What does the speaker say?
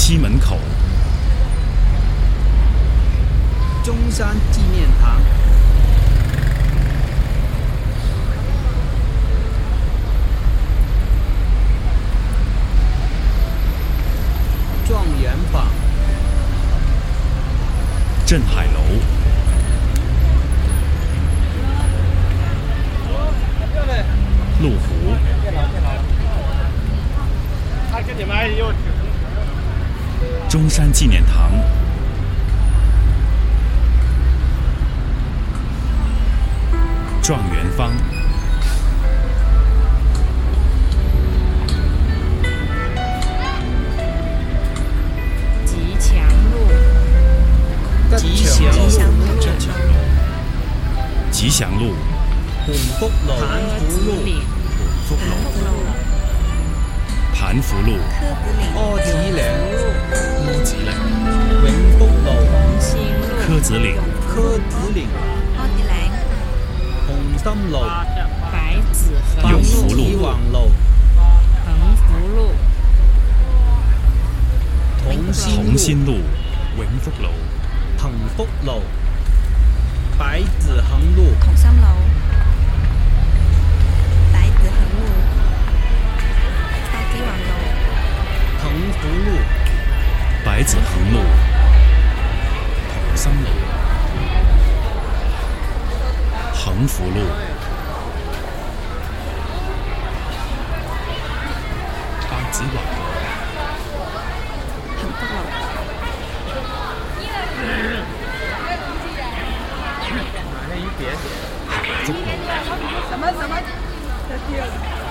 西门口， 中山纪念堂，状元坊， 镇海楼，麓湖，中山纪念堂，状元坊， 吉祥路， 吉祥路， 吉祥路， 本福路， 柯子岭， 盘福路， 柯子岭， 柯子岭， 永福路， 红星路， 柯子岭， 柯子岭， 柯子岭， 红心路， 白子恒永福路吉旺路， 恒福路， 同心路，永福路， 腾福路，百子恒路， 同心路，百子恒路，百子環路， 腾福路， 百子恒路，同心路，恒福路，百子環路， 恒福路。 福路。 什么？